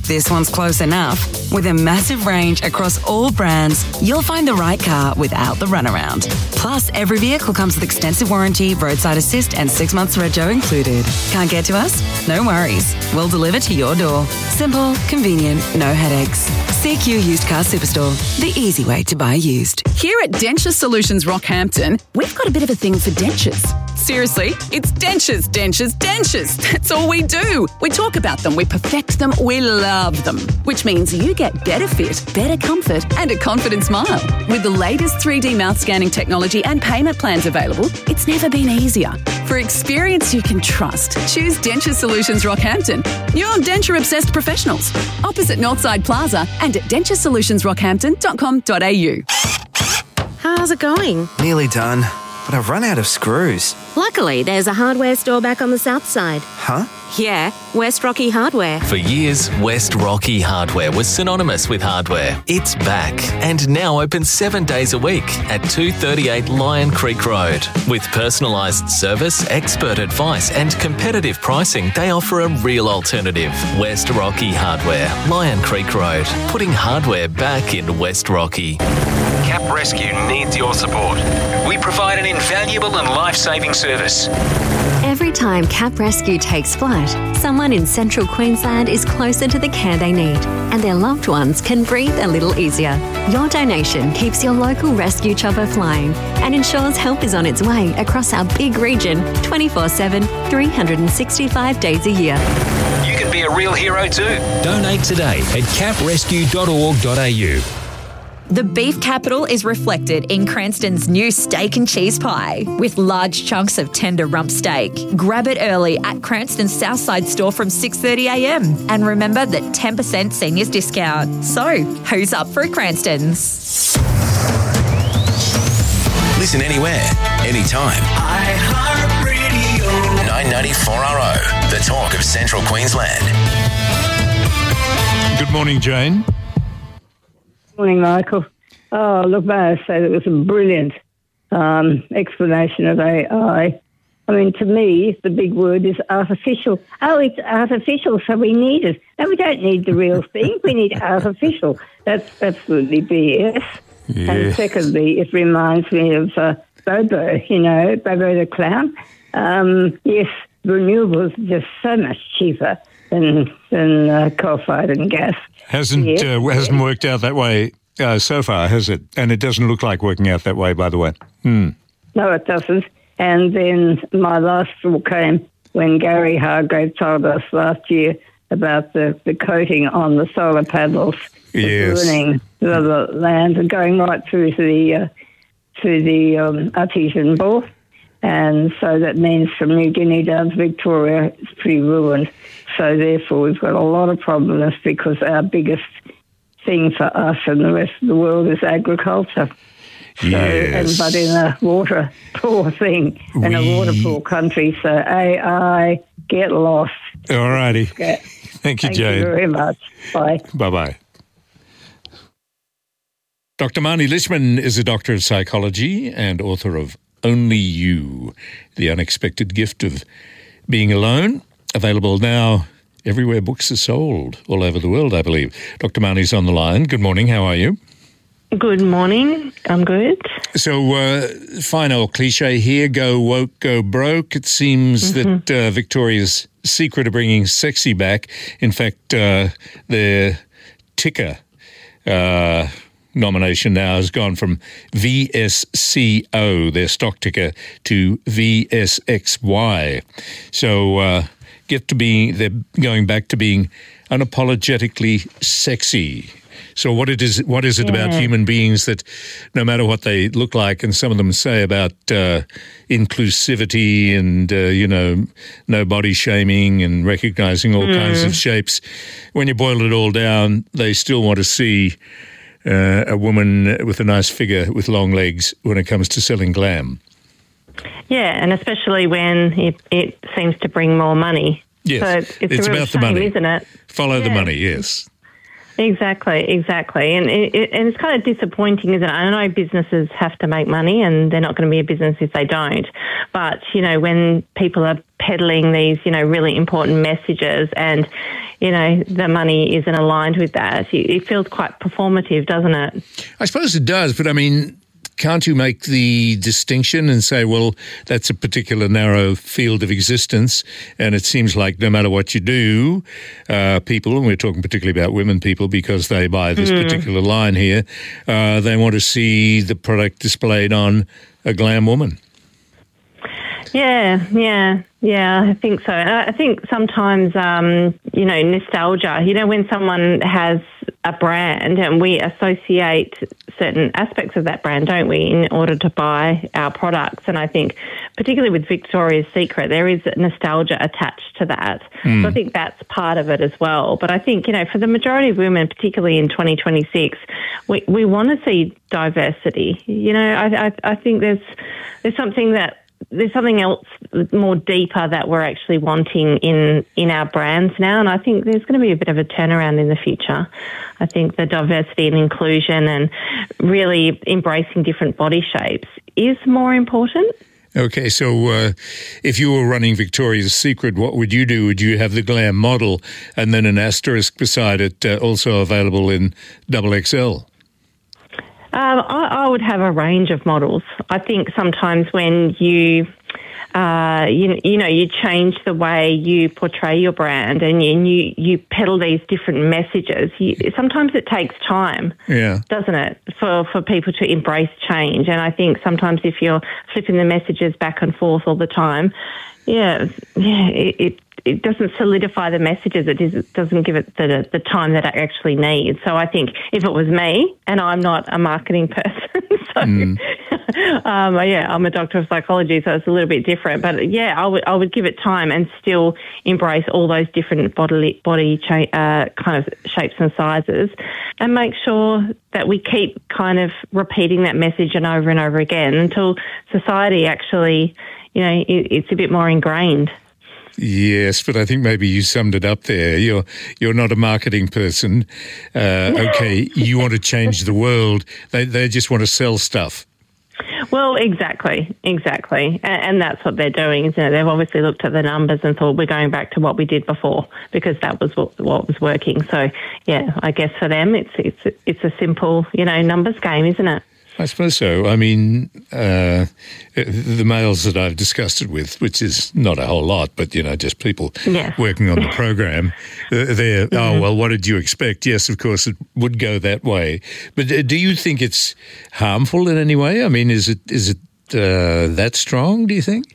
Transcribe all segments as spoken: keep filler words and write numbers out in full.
this one's close enough. With a massive range across all brands, you'll find the right car without the runaround. Plus, every vehicle comes with extensive warranty, roadside assist and six months rego included. Can't get to us? No worries. We'll deliver to your door. Simple, convenient, no headaches. C Q Used Car Superstore, the easy way to buy used. Here at Denture Solutions Rockhampton, we've got a bit of a thing for dentures. Seriously, it's dentures, dentures, dentures. That's all we do. We talk about them, we perfect them, we love them. Which means you get better fit, better comfort and a confident smile. With the latest three D mouth scanning technology and payment plans available, it's never been easier. For experience you can trust, choose Denture Solutions Rockhampton. You're denture-obsessed professionals. Opposite Northside Plaza and at denture solutions rockhampton dot com dot a u. How's it going? Nearly done, but I've run out of screws. Luckily, there's a hardware store back on the south side. Huh? Yeah, West Rocky Hardware. For years, West Rocky Hardware was synonymous with hardware. It's back and now open seven days a week at two thirty-eight Lion Creek Road. With personalised service, expert advice and competitive pricing, they offer a real alternative. West Rocky Hardware, Lion Creek Road, putting hardware back in West Rocky. Cap Rescue needs your support. We provide an invaluable and life-saving service. Every time Cap Rescue takes flight, someone in central Queensland is closer to the care they need, and their loved ones can breathe a little easier. Your donation keeps your local rescue chopper flying and ensures help is on its way across our big region twenty-four seven, three hundred sixty-five days a year. You can be a real hero too. Donate today at cap rescue dot org dot a u. The beef capital is reflected in Cranston's new steak and cheese pie with large chunks of tender rump steak. Grab it early at Cranston's Southside store from six thirty a m. And remember that ten percent seniors discount. So, who's up for a Cranston's? Listen anywhere, anytime. iHeartRadio. nine ninety-four R O, the talk of Central Queensland. Good morning, Jane. Morning, Michael. Oh, look, may I say that was a brilliant um, explanation of A I. I mean, to me, the big word is artificial. Oh, it's artificial, so we need it. No, we don't need the real thing. We need artificial. That's absolutely B S. Yeah. And secondly, it reminds me of uh, Bobo, you know, Bobo the clown. Um, yes, renewables are just so much cheaper than, than uh, coal-fired and gas. Hasn't yes, uh, hasn't yes. worked out that way uh, so far, has it? And it doesn't look like working out that way, by the way. Hmm. No, it doesn't. And then my last straw came when Gary Hargrave told us last year about the, the coating on the solar panels, yes. ruining the, the land and going right through to the uh, to the um, artesian bore. And so that means from New Guinea down to Victoria, it's pretty ruined. So therefore, we've got a lot of problems because our biggest thing for us and the rest of the world is agriculture. So, yes. and, but in a water poor thing, in we... a water poor country. So A I, get lost. All righty. Thank you, Thank Jane. Thank you very much. Bye. Bye-bye. Doctor Marnie Lischman is a doctor of psychology and author of Only You, The Unexpected Gift of Being Alone. Available now everywhere books are sold, all over the world, I believe. Doctor Marnie's on the line. Good morning. How are you? Good morning. I'm good. So, uh, fine old cliche here, go woke, go broke. It seems mm-hmm. that uh, Victoria's secret of bringing sexy back, in fact, uh, their ticker uh, nomination now has gone from V S C O, their stock ticker, to V S X Y. So, uh, get to be, they're going back to being unapologetically sexy. So what it is, what is it yeah. about human beings that no matter what they look like, and some of them say about uh, inclusivity and, uh, you know, no body shaming and recognizing all mm. kinds of shapes, when you boil it all down, they still want to see uh, a woman with a nice figure with long legs when it comes to selling glam. Yeah, and especially when it, it seems to bring more money. Yes, so it's, it's, it's a real about shame, the money, isn't it? Follow yeah. the money, yes. Exactly, exactly. And it, it, and it's kind of disappointing, isn't it? I know businesses have to make money and they're not going to be a business if they don't. But, you know, when people are peddling these, you know, really important messages and, you know, the money isn't aligned with that. It feels quite performative, doesn't it? I suppose it does, but I mean, can't you make the distinction and say, well, that's a particular narrow field of existence, and it seems like no matter what you do, uh, people, and we're talking particularly about women people because they buy this mm. particular line here, uh, they want to see the product displayed on a glam woman. Yeah, yeah, yeah, I think so. I think sometimes, um, you know, nostalgia, you know, when someone has a brand and we associate certain aspects of that brand, don't we, in order to buy our products. And I think particularly with Victoria's Secret, there is nostalgia attached to that. Mm. So I think that's part of it as well. But I think, you know, for the majority of women, particularly in twenty twenty-six, we, we want to see diversity. You know, I, I, I think there's there's something that there's something else more deeper that we're actually wanting in, in our brands now, and I think there's going to be a bit of a turnaround in the future. I think the diversity and inclusion and really embracing different body shapes is more important. Okay, so uh, if you were running Victoria's Secret, what would you do? Would you have the glam model and then an asterisk beside it, uh, also available in double X L? Um, I, I would have a range of models. I think sometimes when you, uh, you, you know, you change the way you portray your brand and you, and you, you peddle these different messages, you, sometimes it takes time, yeah, doesn't it, for, for people to embrace change. And I think sometimes if you're flipping the messages back and forth all the time, yeah, yeah, it, it it doesn't solidify the messages. It doesn't give it the the time that it actually needs. So I think if it was me, and I'm not a marketing person, so mm. um, yeah, I'm a doctor of psychology, so it's a little bit different. But yeah, I would I would give it time and still embrace all those different bodily body cha- uh, kind of shapes and sizes, and make sure that we keep kind of repeating that message and over and over again until society actually, you know, it, it's a bit more ingrained. Yes, but I think maybe you summed it up there. You're you're not a marketing person. Uh, okay, you want to change the world. They they just want to sell stuff. Well, exactly, exactly. And, and that's what they're doing, isn't it? They've obviously looked at the numbers and thought we're going back to what we did before because that was what, what was working. So, yeah, I guess for them it's it's it's a simple, you know, numbers game, isn't it? I suppose so. I mean, uh, the males that I've discussed it with, which is not a whole lot, but, you know, just people yes. working on the program, they're, mm-hmm. oh, well, what did you expect? Yes, of course, it would go that way. But do you think it's harmful in any way? I mean, is it is it uh, that strong, do you think?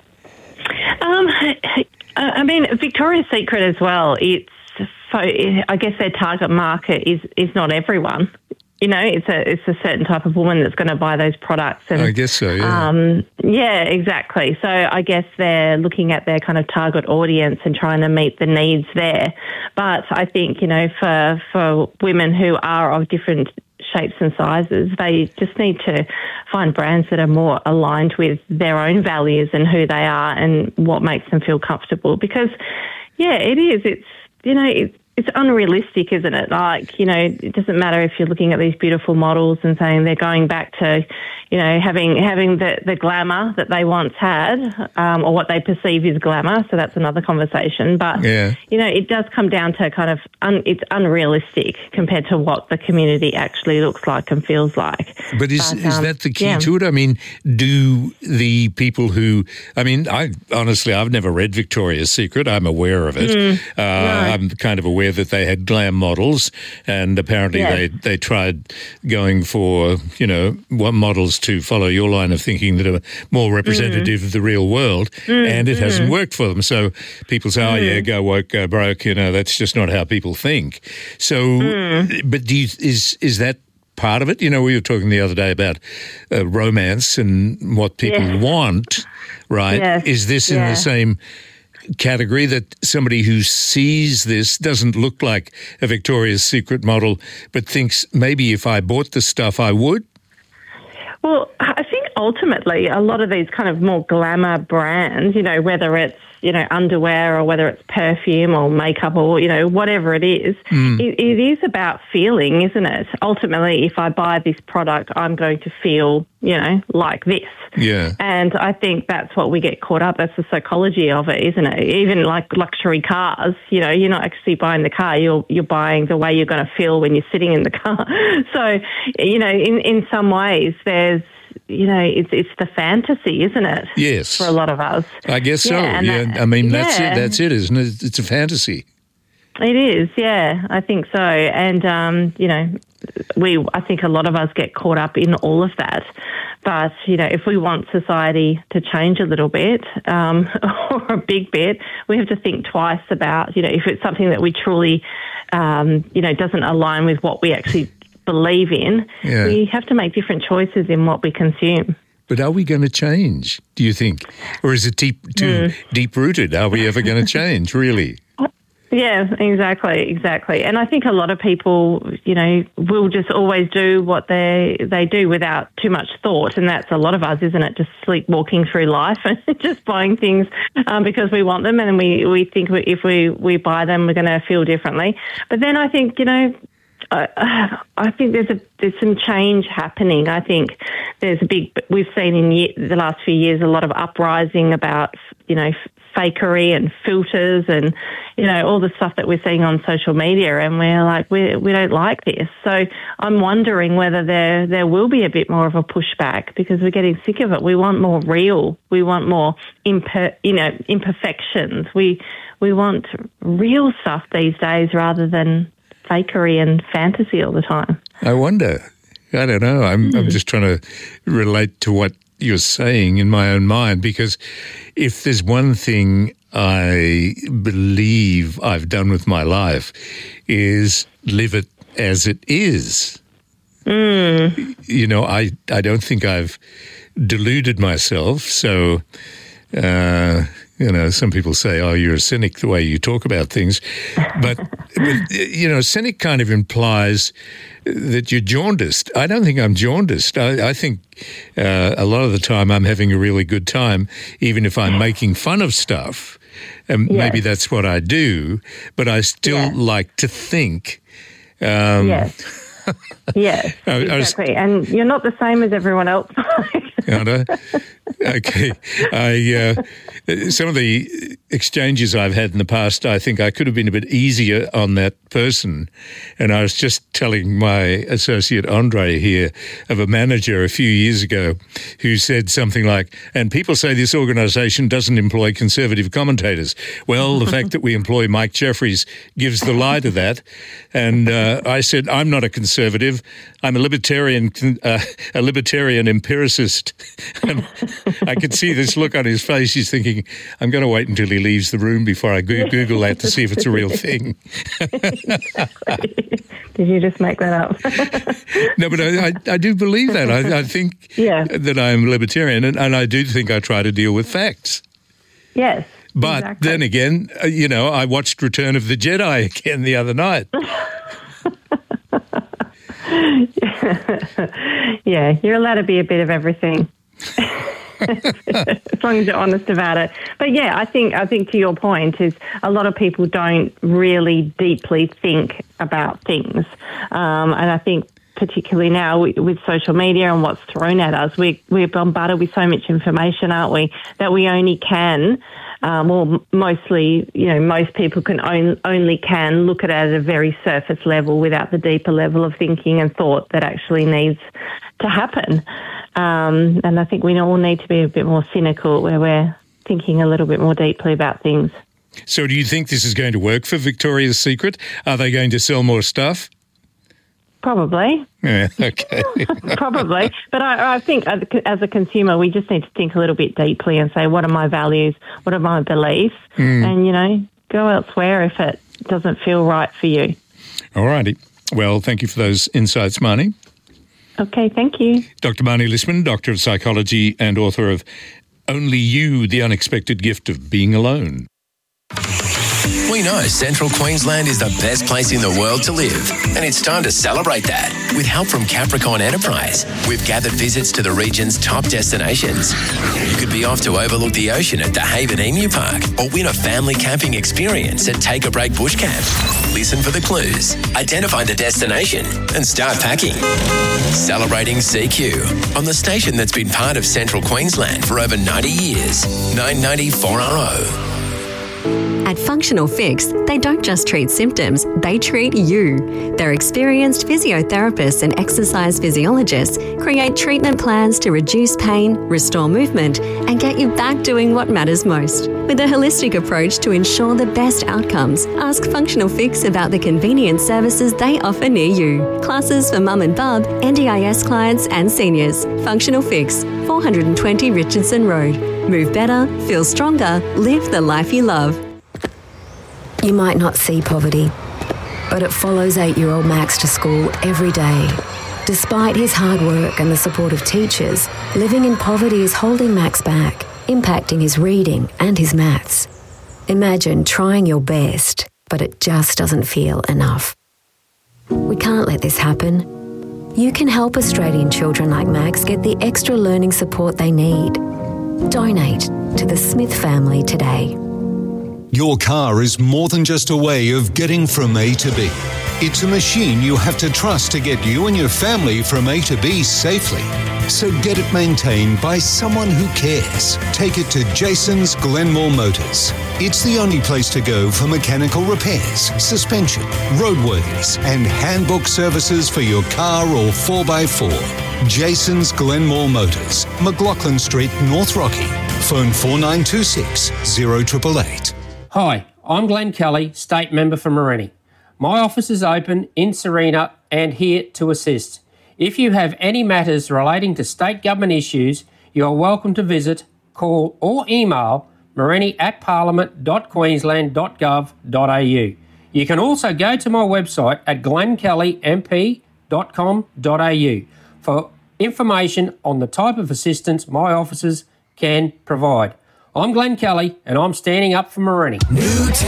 Um, I mean, Victoria's Secret as well, it's, I guess their target market is, is not everyone. You know, it's a it's a certain type of woman that's going to buy those products. And, I guess so, yeah. Um, yeah, exactly. So I guess they're looking at their kind of target audience and trying to meet the needs there. But I think, you know, for, for women who are of different shapes and sizes, they just need to find brands that are more aligned with their own values and who they are and what makes them feel comfortable. Because, yeah, it is. It's, you know, it's, It's unrealistic, isn't it? Like, you know, it doesn't matter if you're looking at these beautiful models and saying they're going back to, you know, having having the, the glamour that they once had, um, or what they perceive is glamour. So that's another conversation. But, yeah. you know, it does come down to kind of, un, it's unrealistic compared to what the community actually looks like and feels like. But is, but, is um, that the key yeah. to it? I mean, do the people who, I mean, I honestly, I've never read Victoria's Secret. I'm aware of it. Mm, uh, no. I'm kind of aware that they had glam models, and apparently yeah. they, they tried going for, you know, what models to follow your line of thinking that are more representative mm. of the real world, mm, and it mm. hasn't worked for them. So people say, oh, mm. yeah, go woke, go broke, you know, that's just not how people think. So, mm. but do you, is is that part of it? You know, we were talking the other day about uh, romance and what people yeah. want, right? Yes. Is this in yeah. the same category that somebody who sees this doesn't look like a Victoria's Secret model but thinks maybe if I bought the stuff I would? Well, I think ultimately a lot of these kind of more glamour brands, you know, whether it's, you know, underwear or whether it's perfume or makeup or, you know, whatever it is, mm. it, it is about feeling, isn't it? Ultimately, if I buy this product, I'm going to feel, you know, like this. Yeah. And I think that's what we get caught up. That's the psychology of it, isn't it? Even like luxury cars, you know, you're not actually buying the car, you're you're buying the way you're going to feel when you're sitting in the car. So, you know, in, in some ways there's, you know, it's it's the fantasy, isn't it? Yes. For a lot of us. I guess so. Yeah. yeah. That, I mean, that's yeah. it. That's it, isn't it? It's a fantasy. It is, yeah, I think so. And, um, you know, we, I think a lot of us get caught up in all of that. But, you know, if we want society to change a little bit um, or a big bit, we have to think twice about, you know, if it's something that we truly, um, you know, doesn't align with what we actually believe in, yeah. we have to make different choices in what we consume. But are we going to change, do you think? Or is it deep, too mm. deep-rooted? Are we ever going to change, really? Yeah, exactly, exactly. And I think a lot of people, you know, will just always do what they they do without too much thought. And that's a lot of us, isn't it? Just sleepwalking through life and just buying things um, because we want them and we, we think if we, we buy them, we're going to feel differently. But then I think, you know, I, I think there's a there's some change happening. I think there's a big, we've seen in year, the last few years a lot of uprising about, you know, fakery and filters and, you know, all the stuff that we're seeing on social media, and we're like, we we don't like this. So I'm wondering whether there there will be a bit more of a pushback because we're getting sick of it. We want more real. We want more imper, you know, imperfections. We we want real stuff these days rather than fakery and fantasy all the time. I wonder. I don't know. I'm mm. I'm just trying to relate to what you're saying in my own mind, because if there's one thing I believe I've done with my life is live it as it is. Mm. You know, I, I don't think I've deluded myself. So, uh, you know, some people say, oh, you're a cynic the way you talk about things. But, but you know, cynic kind of implies that you're jaundiced. I don't think I'm jaundiced. I, I think uh, a lot of the time I'm having a really good time, even if I'm making fun of stuff. And yes. maybe that's what I do, but I still yes. like to think. Um, yes. Yes, exactly. And you're not the same as everyone else. Okay. I, uh, some of the exchanges I've had in the past, I think I could have been a bit easier on that person. And I was just telling my associate Andre here of a manager a few years ago who said something like, and people say this organisation doesn't employ conservative commentators. Well, the fact that we employ Mike Jeffries gives the lie to that. And uh, I said, I'm not a conservative. I'm a libertarian, uh, a libertarian empiricist. And I could see this look on his face. He's thinking, I'm going to wait until he leaves the room before I go- Google that to see if it's a real thing. Did you just make that up? No, but I, I, I do believe that. I, I think yeah. that I'm libertarian, and, and I do think I try to deal with facts. Yes. But exactly. then again, uh, you know, I watched Return of the Jedi again the other night. Yeah, you're allowed to be a bit of everything. As long as you're honest about it. But yeah, I think I think to your point is a lot of people don't really deeply think about things. Um, and I think particularly now with social media and what's thrown at us, we, we're bombarded with so much information, aren't we, that we only can, um, or mostly, you know, most people can on, only can look at it at a very surface level without the deeper level of thinking and thought that actually needs to happen. Um, and I think we all need to be a bit more cynical where we're thinking a little bit more deeply about things. So do you think this is going to work for Victoria's Secret? Are they going to sell more stuff? Probably. Yeah, okay. Probably. But I, I think as a consumer, we just need to think a little bit deeply and say, what are my values? What are my beliefs? Mm. And, you know, go elsewhere if it doesn't feel right for you. All righty. Well, thank you for those insights, Marnie. Okay, thank you. Doctor Marnie Lissman, Doctor of Psychology and author of Only You, The Unexpected Gift of Being Alone. We know Central Queensland is the best place in the world to live, and it's time to celebrate that. With help from Capricorn Enterprise, we've gathered visits to the region's top destinations. You could be off to overlook the ocean at the Haven Emu Park or win a family camping experience at Take a Break Bush Camp. Listen for the clues, identify the destination, and start packing. Celebrating C Q on the station that's been part of Central Queensland for over ninety years. nine ninety four R O. At Functional Fix, they don't just treat symptoms, they treat you. Their experienced physiotherapists and exercise physiologists create treatment plans to reduce pain, restore movement, and get you back doing what matters most. With a holistic approach to ensure the best outcomes, ask Functional Fix about the convenient services they offer near you. Classes for mum and bub, N D I S clients and seniors. Functional Fix, four twenty Richardson Road. Move better, feel stronger, live the life you love. You might not see poverty, but it follows eight-year-old Max to school every day. Despite his hard work and the support of teachers, living in poverty is holding Max back, impacting his reading and his maths. Imagine trying your best, but it just doesn't feel enough. We can't let this happen. You can help Australian children like Max get the extra learning support they need. Donate to the Smith family today. Your car is more than just a way of getting from A to B. It's a machine you have to trust to get you and your family from A to B safely. So get it maintained by someone who cares. Take it to Jason's Glenmore Motors. It's the only place to go for mechanical repairs, suspension, roadworthies, and handbook services for your car or four by four. Jason's Glenmore Motors, McLaughlin Street, North Rocky. Phone four nine two six, zero eight eight eight. Hi, I'm Glenn Kelly, State Member for Morenni. My office is open in Serena and here to assist. If you have any matters relating to state government issues, you are welcome to visit, call or email morenni at parliament dot queensland dot gov dot a u. You can also go to my website at glenn kelly m p dot com dot a u for information on the type of assistance my offices can provide. I'm Glenn Kelly and I'm standing up for Morenni.